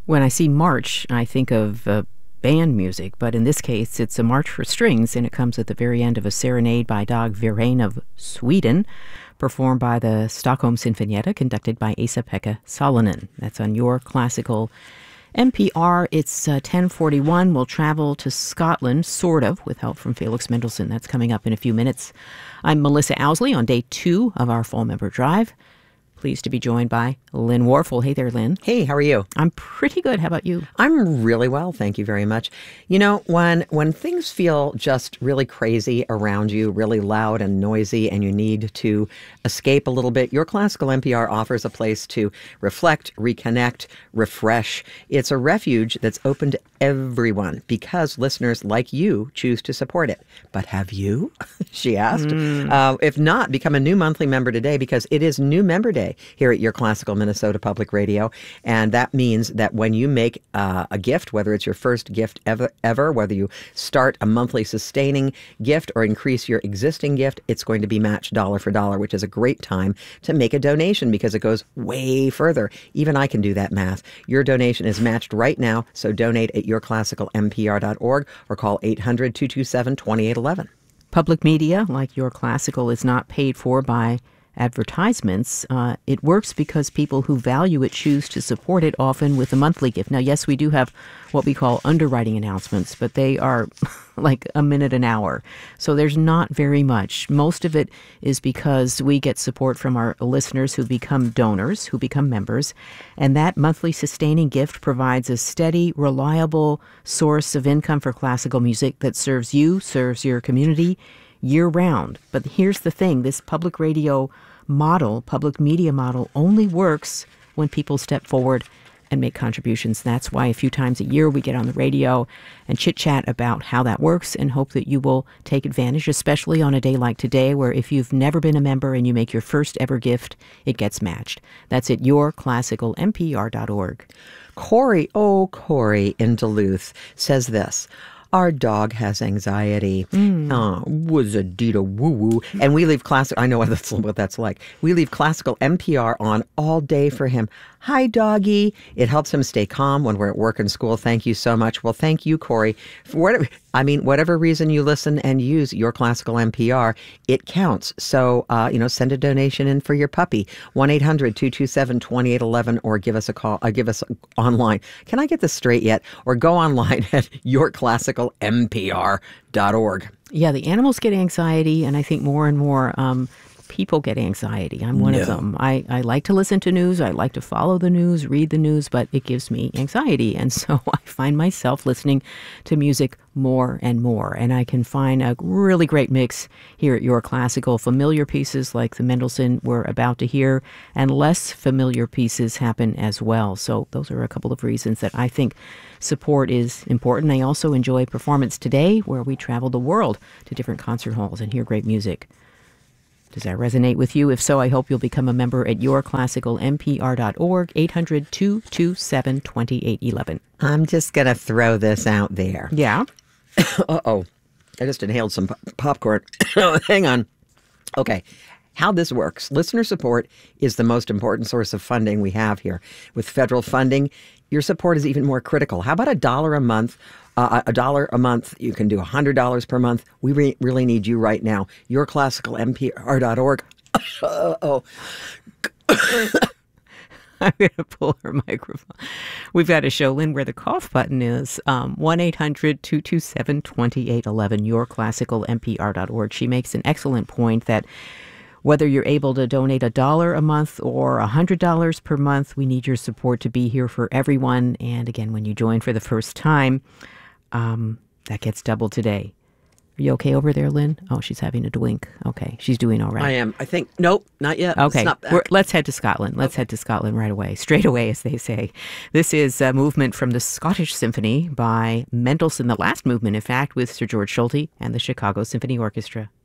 When I see march, I think of band music, but in this case, it's a march for strings, and it comes at the very end of a serenade by Dag Verheyen of Sweden, performed by the Stockholm Sinfonietta, conducted by Esa-Pekka Salonen. That's on Your Classical NPR. It's 10:41. We'll travel to Scotland, sort of, with help from Felix Mendelssohn. That's coming up in a few minutes. I'm Melissa Owsley on day 2 of our Full Member Drive. Pleased to be joined by Lynn Warfel. Hey there, Lynn. Hey, how are you? I'm pretty good. How about you? I'm really well, thank you very much. You know, when things feel just really crazy around you, really loud and noisy, and you need to escape a little bit, Your Classical NPR offers a place to reflect, reconnect, refresh. It's a refuge that's open to everyone because listeners like you choose to support it. But have you? She asked. If not, become a new monthly member today because it is New Member Day here at Your Classical Minnesota Public Radio. And that means that when you make a gift, whether it's your first gift ever, whether you start a monthly sustaining gift or increase your existing gift, it's going to be matched dollar for dollar, which is a great time to make a donation because it goes way further. Even I can do that math. Your donation is matched right now, so donate at yourclassicalmpr.org or call 800-227-2811. Public media, like Your Classical, is not paid for by advertisements. It works because people who value it choose to support it, often with a monthly gift. Now, yes, we do have what we call underwriting announcements, but they are like a minute an hour. So there's not very much. Most of it is because we get support from our listeners who become donors, who become members. And that monthly sustaining gift provides a steady, reliable source of income for classical music that serves you, serves your community, year-round. But here's the thing, this public radio model, public media model, only works when people step forward and make contributions. That's why a few times a year we get on the radio and chit-chat about how that works and hope that you will take advantage, especially on a day like today where if you've never been a member and you make your first ever gift, it gets matched. That's at yourclassicalmpr.org. Corey in Duluth says this. Our dog has anxiety. Was a Dita woo-woo. And we leave I know what that's like. We leave classical NPR on all day for him. Hi, doggy. It helps him stay calm when we're at work and school. Thank you so much. Well, thank you, Corey. For whatever reason you listen and use Your Classical NPR, it counts. So, send a donation in for your puppy. 1-800-227-2811 or give us a call. Give us online. Can I get this straight yet? Or go online at yourclassicalmpr.org. Yeah, the animals get anxiety, and I think more and more people get anxiety. I'm one of them. I like to listen to news. I like to follow the news, read the news, but it gives me anxiety. And so I find myself listening to music more and more. And I can find a really great mix here at Your Classical. Familiar pieces like the Mendelssohn we're about to hear, and less familiar pieces happen as well. So those are a couple of reasons that I think support is important. I also enjoy Performance Today, where we travel the world to different concert halls and hear great music. Does that resonate with you? If so, I hope you'll become a member at yourclassicalmpr.org, 800-227-2811. I'm just going to throw this out there. Yeah? Uh-oh. I just inhaled some popcorn. Hang on. Okay. How this works. Listener support is the most important source of funding we have here. With federal funding, your support is even more critical. How about $1 a month? $1 a month. You can do $100 per month. We really need you right now. Yourclassicalmpr.org. Uh-oh. I'm going to pull her microphone. We've got a show, Lynn, where the cough button is 1-800-227-2811, yourclassicalmpr.org. She makes an excellent point that whether you're able to donate $1 a month or $100 per month, we need your support to be here for everyone. And again, when you join for the first time, that gets doubled today. Are you okay over there, Lynn? Oh, she's having a drink. Okay, she's doing all right. I am. I think, nope, not yet. Okay, let's head to Scotland. Let's head to Scotland right away, straight away, as they say. This is a movement from the Scottish Symphony by Mendelssohn, the last movement, in fact, with Sir George Solti and the Chicago Symphony Orchestra.